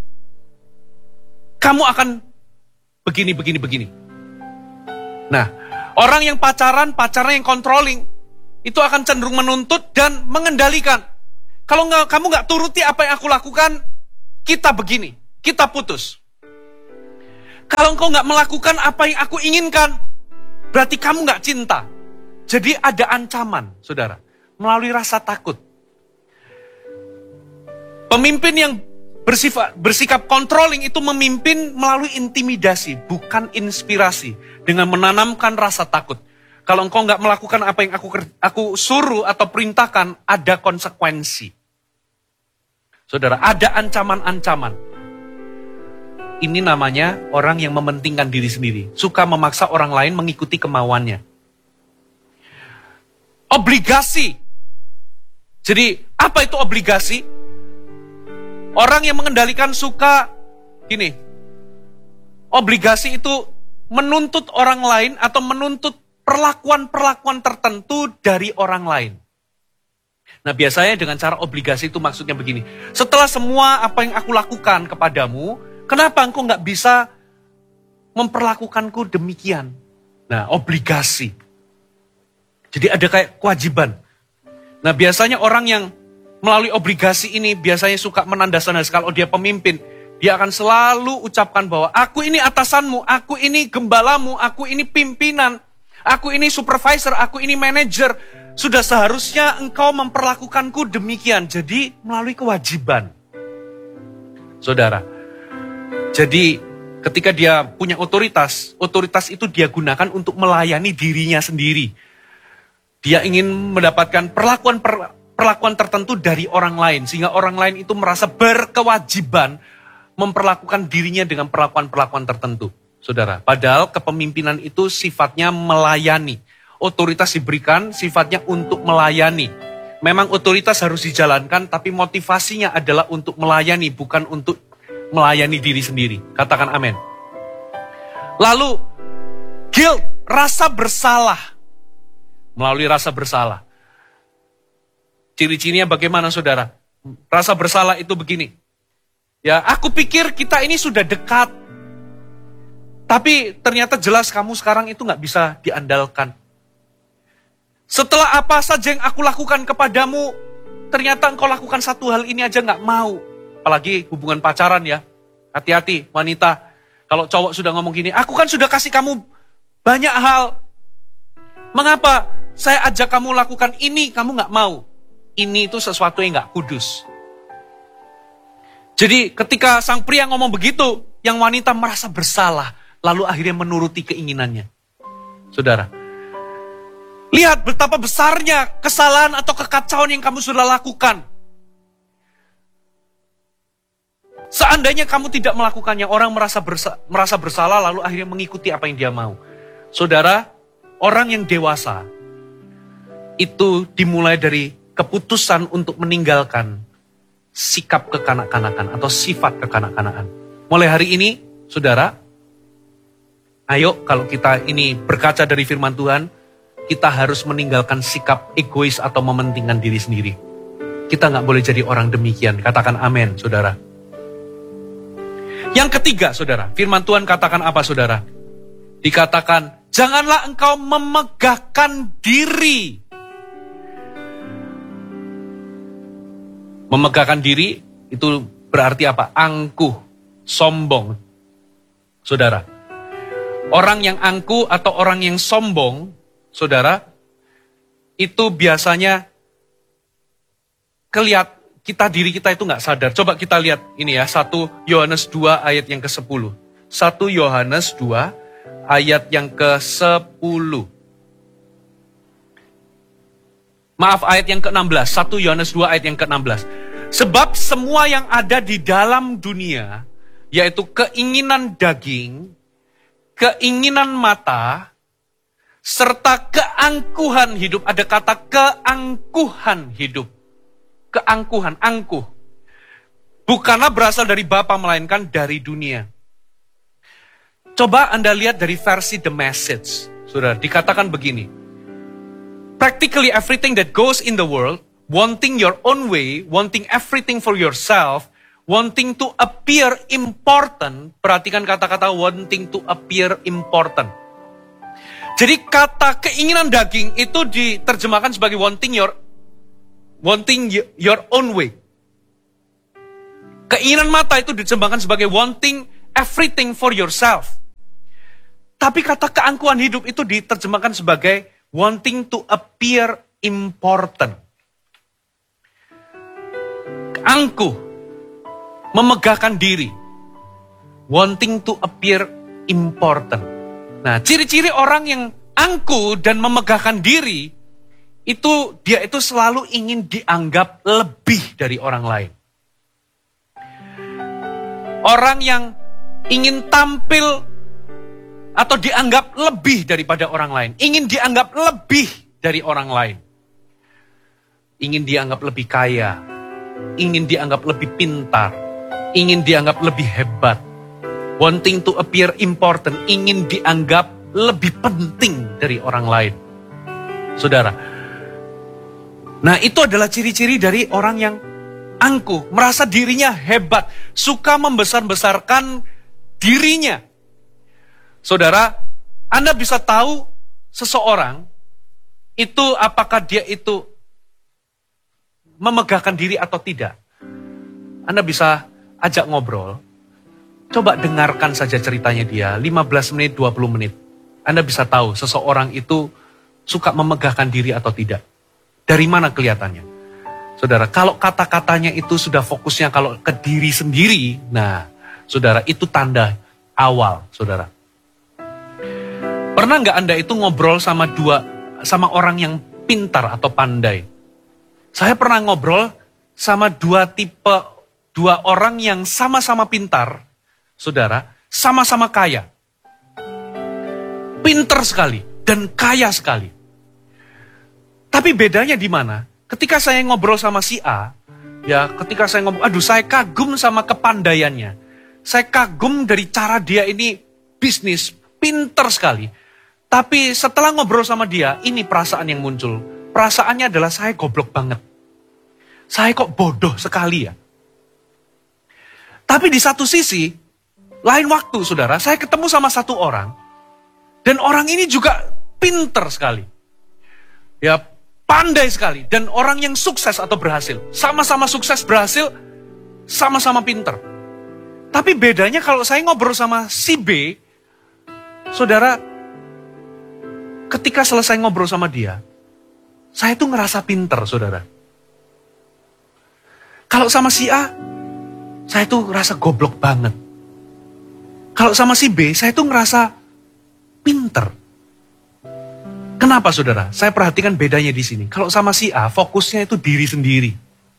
kamu akan begini, begini, begini. Nah, orang yang pacaran, pacarnya yang controlling, itu akan cenderung menuntut dan mengendalikan. Kalau nggak, kamu nggak turuti apa yang aku lakukan, kita begini, kita putus. Kalau engkau nggak melakukan apa yang aku inginkan, berarti kamu nggak cinta. Jadi ada ancaman, saudara, melalui rasa takut. Pemimpin yang bersifat, bersikap controlling itu memimpin melalui intimidasi, bukan inspirasi. Dengan menanamkan rasa takut. Kalau engkau nggak melakukan apa yang aku aku suruh atau perintahkan, ada konsekuensi. Saudara, ada ancaman-ancaman. Ini namanya orang yang mementingkan diri sendiri. Suka memaksa orang lain mengikuti kemauannya. Obligasi. Jadi, apa itu obligasi? Orang yang mengendalikan suka, gini, obligasi itu menuntut orang lain atau menuntut perlakuan-perlakuan tertentu dari orang lain. Nah biasanya dengan cara obligasi itu maksudnya begini. Setelah semua apa yang aku lakukan kepadamu, kenapa engkau nggak bisa memperlakukanku demikian? Nah obligasi. Jadi ada kayak kewajiban. Nah biasanya orang yang melalui obligasi ini biasanya suka menandasandas kalau dia pemimpin. Dia akan selalu ucapkan bahwa aku ini atasanmu, aku ini gembalamu, aku ini pimpinan, aku ini supervisor, aku ini manajer. Sudah seharusnya engkau memperlakukanku demikian. Jadi melalui kewajiban. Saudara, jadi ketika dia punya otoritas, otoritas itu dia gunakan untuk melayani dirinya sendiri. Dia ingin mendapatkan perlakuan per, perlakuan tertentu dari orang lain. Sehingga orang lain itu merasa berkewajiban memperlakukan dirinya dengan perlakuan-perlakuan tertentu. Saudara, padahal kepemimpinan itu sifatnya melayani. Otoritas diberikan sifatnya untuk melayani. Memang otoritas harus dijalankan, tapi motivasinya adalah untuk melayani, bukan untuk melayani diri sendiri. Katakan amin. Lalu, guilt, rasa bersalah. Melalui rasa bersalah. Ciri-cirinya bagaimana saudara? Rasa bersalah itu begini. Ya, aku pikir kita ini sudah dekat. Tapi ternyata jelas kamu sekarang itu gak bisa diandalkan. Setelah apa saja yang aku lakukan kepadamu, ternyata engkau lakukan satu hal ini aja gak mau. Apalagi hubungan pacaran ya. Hati-hati wanita. Kalau cowok sudah ngomong gini, aku kan sudah kasih kamu banyak hal. Mengapa saya ajak kamu lakukan ini, kamu gak mau? Ini itu sesuatu yang gak kudus. Jadi ketika sang pria ngomong begitu, yang wanita merasa bersalah, lalu akhirnya menuruti keinginannya. Saudara, lihat betapa besarnya kesalahan atau kekacauan yang kamu sudah lakukan. Seandainya kamu tidak melakukannya, orang merasa, bersa- merasa bersalah lalu akhirnya mengikuti apa yang dia mau. Saudara, orang yang dewasa itu dimulai dari keputusan untuk meninggalkan sikap kekanak-kanakan atau sifat kekanak-kanakan. Mulai hari ini, saudara, ayo kalau kita ini berkaca dari firman Tuhan, kita harus meninggalkan sikap egois atau mementingkan diri sendiri. Kita nggak boleh jadi orang demikian. Katakan amin, saudara. Yang ketiga, saudara, firman Tuhan katakan apa, saudara? Dikatakan, janganlah engkau memegahkan diri. Memegahkan diri itu berarti apa? Angkuh, sombong. Saudara, orang yang angkuh atau orang yang sombong, saudara, itu biasanya kelihat kita diri kita itu nggak sadar. Coba kita lihat ini ya, satu Yohanes dua ayat yang ke sepuluh. satu Yohanes dua ayat yang ke sepuluh. Maaf, ayat yang ke enam belas. satu Yohanes dua ayat yang ke enam belas. Sebab semua yang ada di dalam dunia, yaitu keinginan daging, keinginan mata, serta keangkuhan hidup. Ada kata keangkuhan hidup. Keangkuhan, angkuh. Bukanlah berasal dari Bapa, melainkan dari dunia. Coba Anda lihat dari versi The Message. Saudara, dikatakan begini. Practically everything that goes in the world, wanting your own way, wanting everything for yourself, wanting to appear important, perhatikan kata-kata wanting to appear important. Jadi kata keinginan daging itu diterjemahkan sebagai wanting your wanting your own way. Keinginan mata itu diterjemahkan sebagai wanting everything for yourself. Tapi kata keangkuhan hidup itu diterjemahkan sebagai wanting to appear important. Angkuh, memegahkan diri. Wanting to appear important. Nah, ciri-ciri orang yang angkuh dan memegahkan diri, itu dia itu selalu ingin dianggap lebih dari orang lain. Orang yang ingin tampil atau dianggap lebih daripada orang lain. Ingin dianggap lebih dari orang lain. Ingin dianggap lebih kaya. Ingin dianggap lebih pintar. Ingin dianggap lebih hebat. Wanting to appear important. Ingin dianggap lebih penting dari orang lain. Saudara, Nah, itu adalah ciri-ciri dari orang yang angkuh, merasa dirinya hebat, suka membesar-besarkan dirinya. Saudara, Anda bisa tahu seseorang itu apakah dia itu memegahkan diri atau tidak. Anda bisa ajak ngobrol, coba dengarkan saja ceritanya dia, lima belas menit, dua puluh menit. Anda bisa tahu seseorang itu suka memegahkan diri atau tidak. Dari mana kelihatannya? Saudara, kalau kata-katanya itu sudah fokusnya kalau ke diri sendiri, nah, saudara, itu tanda awal, saudara. Pernah nggak Anda itu ngobrol sama dua, sama orang yang pintar atau pandai? Saya pernah ngobrol sama dua tipe, dua orang yang sama-sama pintar, saudara, sama-sama kaya. Pintar sekali dan kaya sekali. Tapi bedanya di mana? Ketika saya ngobrol sama si A, ya ketika saya ngobrol, aduh saya kagum sama kepandaiannya. Saya kagum dari cara dia ini bisnis, pintar sekali. Tapi setelah ngobrol sama dia, ini perasaan yang muncul. Perasaannya adalah saya goblok banget. Saya kok bodoh sekali ya. Tapi di satu sisi, lain waktu saudara, saya ketemu sama satu orang. Dan orang ini juga pintar sekali. Ya, pandai sekali. Dan orang yang sukses atau berhasil. Sama-sama sukses, berhasil, sama-sama pintar. Tapi bedanya kalau saya ngobrol sama si B, saudara, ketika selesai ngobrol sama dia, saya tuh ngerasa pintar, saudara. Kalau sama si A, saya tuh ngerasa goblok banget. Kalau sama si B, saya tuh ngerasa pintar. Kenapa, saudara? Saya perhatikan bedanya di sini. Kalau sama si A, fokusnya itu diri sendiri.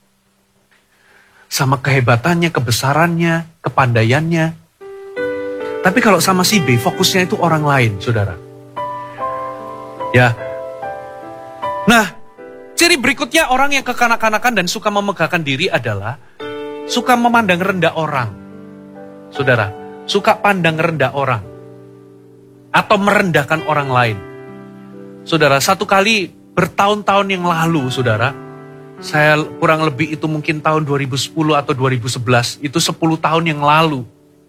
Sama kehebatannya, kebesarannya, kepandaiannya. Tapi kalau sama si B, fokusnya itu orang lain, saudara. Ya. Nah, ciri berikutnya orang yang kekanak-kanakan dan suka memegahkan diri adalah suka memandang rendah orang. Saudara, suka pandang rendah orang. Atau merendahkan orang lain. Saudara, satu kali bertahun-tahun yang lalu, saudara, saya kurang lebih itu mungkin tahun dua ribu sepuluh atau dua ribu sebelas, itu sepuluh tahun yang lalu.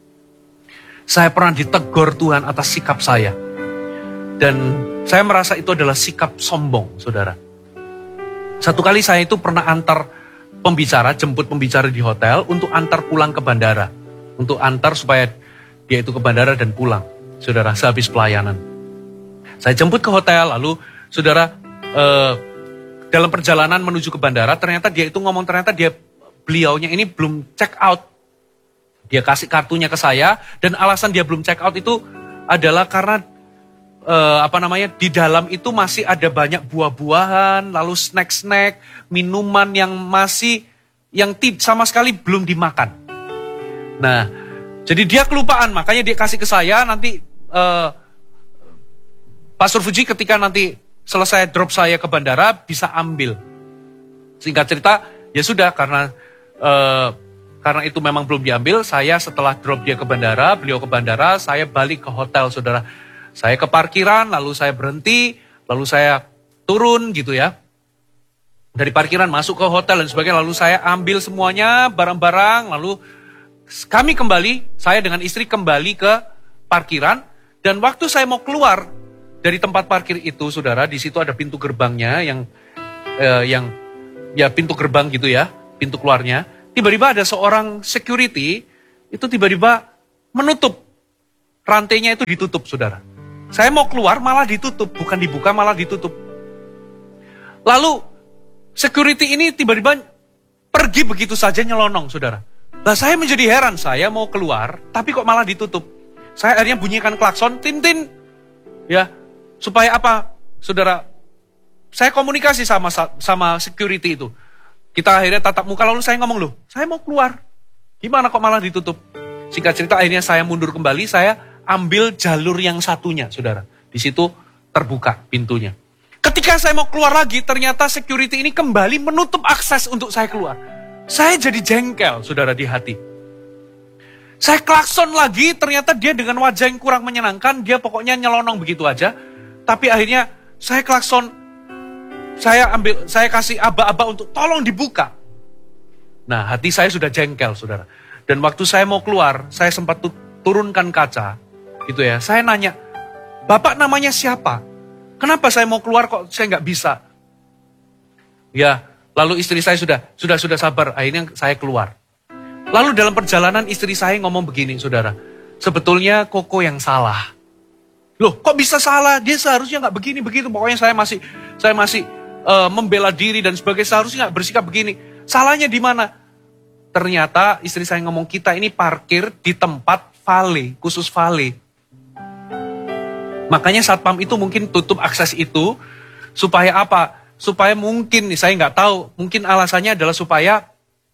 Saya pernah ditegur Tuhan atas sikap saya. Dan saya merasa itu adalah sikap sombong, saudara. Satu kali saya itu pernah antar pembicara, jemput pembicara di hotel untuk antar pulang ke bandara. Untuk antar supaya dia itu ke bandara dan pulang, saudara, sehabis pelayanan. Saya jemput ke hotel, lalu saudara, eh, dalam perjalanan menuju ke bandara, ternyata dia itu ngomong, ternyata dia, beliaunya ini belum check out. Dia kasih kartunya ke saya, dan alasan dia belum check out itu adalah karena Uh, apa namanya, di dalam itu masih ada banyak buah-buahan, lalu snack-snack, minuman yang masih, yang tid, sama sekali belum dimakan. Nah, jadi dia kelupaan, makanya dia kasih ke saya, nanti uh, Pastor Fuji ketika nanti selesai drop saya ke bandara, bisa ambil. Singkat cerita, ya sudah, karena uh, karena itu memang belum diambil, saya setelah drop dia ke bandara, beliau ke bandara, saya balik ke hotel, saudara. Saya ke parkiran, lalu saya berhenti, lalu saya turun gitu ya. Dari parkiran masuk ke hotel dan sebagainya, lalu saya ambil semuanya, barang-barang, lalu kami kembali, saya dengan istri kembali ke parkiran, dan waktu saya mau keluar dari tempat parkir itu, saudara, di situ ada pintu gerbangnya, yang, eh, yang ya pintu gerbang gitu ya, pintu keluarnya, tiba-tiba ada seorang security, itu tiba-tiba menutup, rantainya itu ditutup, saudara. Saya mau keluar malah ditutup, bukan dibuka malah ditutup. Lalu security ini tiba-tiba pergi begitu saja nyelonong, saudara. Nah, saya menjadi heran, saya mau keluar tapi kok malah ditutup. Saya akhirnya bunyikan klakson, tin-tin. Ya, supaya apa? Saudara, saya komunikasi sama sama security itu. Kita akhirnya tatap muka, lalu saya ngomong, loh, saya mau keluar. Gimana kok malah ditutup? Singkat cerita akhirnya saya mundur kembali, saya ambil jalur yang satunya, saudara. Di situ terbuka pintunya. Ketika saya mau keluar lagi, ternyata security ini kembali menutup akses untuk saya keluar. Saya jadi jengkel, saudara, di hati. Saya klakson lagi, ternyata dia dengan wajah yang kurang menyenangkan, dia pokoknya nyelonong begitu aja. Tapi akhirnya saya klakson, saya ambil, saya kasih aba-aba untuk tolong dibuka. Nah, hati saya sudah jengkel, saudara. Dan waktu saya mau keluar, saya sempat turunkan kaca, gitu ya. Saya nanya, Bapak namanya siapa? Kenapa saya mau keluar kok saya nggak bisa? Ya, lalu istri saya sudah, sudah, sudah sabar. Akhirnya saya keluar. Lalu dalam perjalanan istri saya ngomong begini, saudara. Sebetulnya Koko yang salah. Loh, kok bisa salah? Dia seharusnya nggak begini begitu. Pokoknya saya masih, saya masih uh, membela diri dan sebagainya. Seharusnya nggak bersikap begini. Salahnya di mana? Ternyata istri saya ngomong, kita ini parkir di tempat vale, khusus vale. Makanya satpam itu mungkin tutup akses itu supaya apa? Supaya mungkin, saya nggak tahu, mungkin alasannya adalah supaya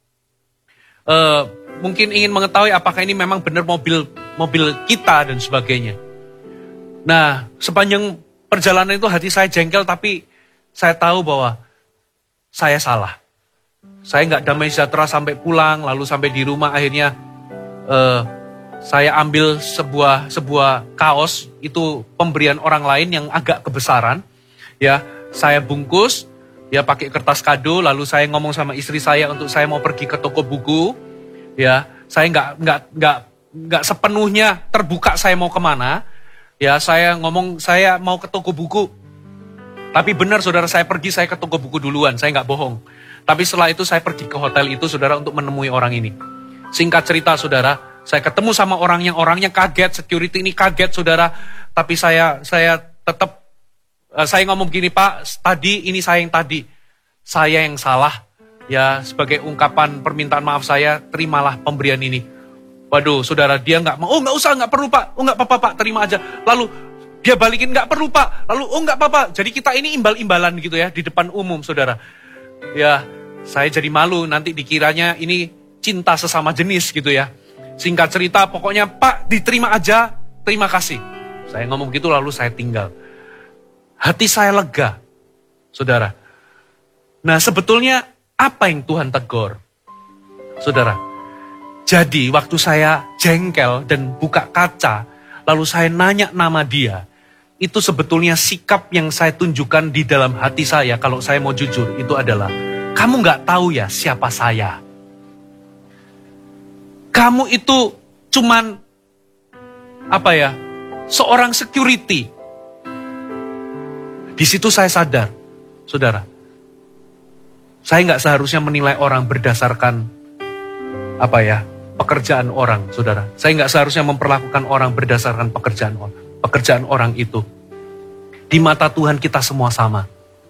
uh, mungkin ingin mengetahui apakah ini memang benar mobil mobil kita dan sebagainya. Nah, sepanjang perjalanan itu hati saya jengkel, tapi saya tahu bahwa saya salah. Saya nggak damai sejahtera sampai pulang, lalu sampai di rumah akhirnya uh, saya ambil sebuah sebuah kaos, itu pemberian orang lain yang agak kebesaran. Ya, saya bungkus, ya pakai kertas kado, lalu saya ngomong sama istri saya untuk saya mau pergi ke toko buku. Ya, saya nggak nggak nggak nggak sepenuhnya terbuka saya mau kemana. Ya, saya ngomong saya mau ke toko buku. Tapi benar saudara, saya pergi, saya ke toko buku duluan, saya nggak bohong. Tapi setelah itu saya pergi ke hotel itu saudara untuk menemui orang ini. Singkat cerita saudara, saya ketemu sama orangnya, orangnya kaget, security ini kaget saudara. Tapi saya saya tetap, uh, saya ngomong begini, Pak, tadi ini saya yang tadi. Saya yang salah. Ya, sebagai ungkapan permintaan maaf saya, terimalah pemberian ini. Waduh, saudara, dia nggak mau, oh nggak usah, nggak perlu Pak, oh nggak apa-apa Pak, terima aja. Lalu dia balikin, nggak perlu Pak, lalu oh nggak apa-apa. Jadi kita ini imbal-imbalan gitu ya, di depan umum saudara. Ya, saya jadi malu, nanti dikiranya ini cinta sesama jenis gitu ya. Singkat cerita, pokoknya Pak diterima aja, terima kasih. Saya ngomong gitu lalu saya tinggal. Hati saya lega, saudara. Nah, sebetulnya apa yang Tuhan tegur? Saudara, jadi waktu saya jengkel dan buka kaca, lalu saya nanya nama dia, itu sebetulnya sikap yang saya tunjukkan di dalam hati saya, kalau saya mau jujur, itu adalah, kamu gak tahu ya siapa saya. Kamu itu cuman, apa ya, seorang security. Di situ saya sadar, saudara, saya nggak seharusnya menilai orang berdasarkan apa ya pekerjaan orang, saudara. Saya nggak seharusnya memperlakukan orang berdasarkan pekerjaan orang. Pekerjaan orang itu di mata Tuhan kita semua sama.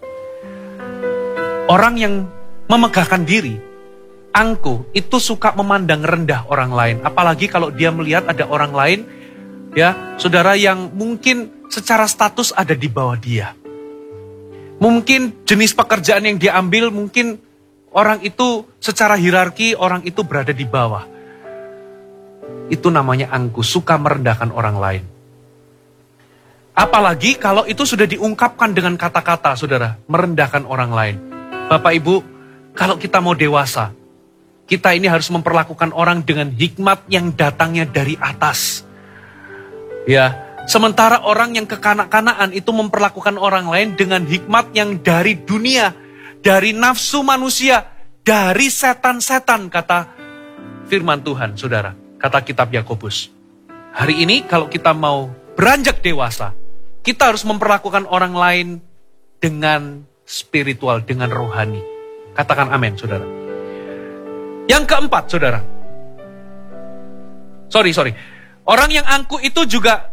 Orang yang memegahkan diri, angkuh, itu suka memandang rendah orang lain. Apalagi kalau dia melihat ada orang lain, ya, saudara, yang mungkin secara status ada di bawah dia. Mungkin jenis pekerjaan yang dia ambil, mungkin orang itu secara hierarki, orang itu berada di bawah. Itu namanya angkuh, suka merendahkan orang lain. Apalagi kalau itu sudah diungkapkan dengan kata-kata, saudara, merendahkan orang lain. Bapak Ibu, kalau kita mau dewasa, kita ini harus memperlakukan orang dengan hikmat yang datangnya dari atas. Ya, sementara orang yang kekanak-kanaan itu memperlakukan orang lain dengan hikmat yang dari dunia, dari nafsu manusia, dari setan-setan, kata firman Tuhan, saudara, kata kitab Yakobus. Hari ini kalau kita mau beranjak dewasa, kita harus memperlakukan orang lain dengan spiritual, dengan rohani. Katakan amin, saudara. Yang keempat, saudara. Sorry, sorry. Orang yang angkuh itu juga